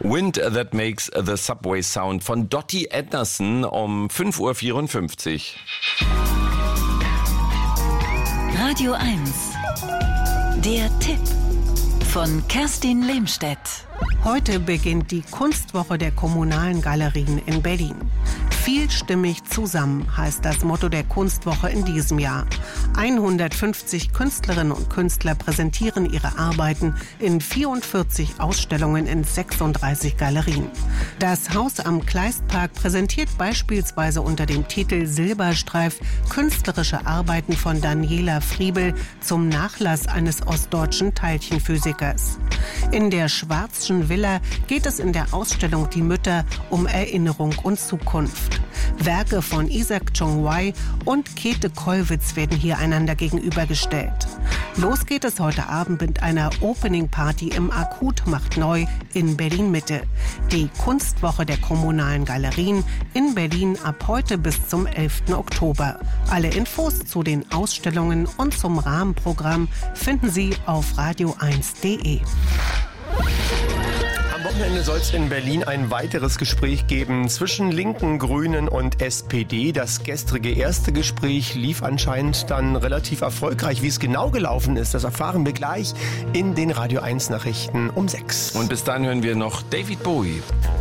Wind That Makes the Subway Sound von Dottie Anderson um 5.54 Uhr. Radio 1. Der Tipp von Kerstin Lehmstedt. Heute beginnt die Kunstwoche der kommunalen Galerien in Berlin. Vielstimmig zusammen heißt das Motto der Kunstwoche in diesem Jahr. 150 Künstlerinnen und Künstler präsentieren ihre Arbeiten in 44 Ausstellungen in 36 Galerien. Das Haus am Kleistpark präsentiert beispielsweise unter dem Titel Silberstreif künstlerische Arbeiten von Daniela Friebel zum Nachlass eines ostdeutschen Teilchenphysikers. In der Schwarzschen Villa geht es in der Ausstellung Die Mütter um Erinnerung und Zukunft. Werke von Isaac Chong-Wai und Käthe Kollwitz werden hier einander gegenübergestellt. Los geht es heute Abend mit einer Opening-Party im Akut macht neu in Berlin-Mitte. Die Kunstwoche der kommunalen Galerien in Berlin ab heute bis zum 11. Oktober. Alle Infos zu den Ausstellungen und zum Rahmenprogramm finden Sie auf radio1.de. Am Wochenende soll es in Berlin ein weiteres Gespräch geben zwischen Linken, Grünen und SPD. Das gestrige erste Gespräch lief anscheinend dann relativ erfolgreich. Wie es genau gelaufen ist, das erfahren wir gleich in den Radio 1 Nachrichten um 6. Und bis dahin hören wir noch David Bowie.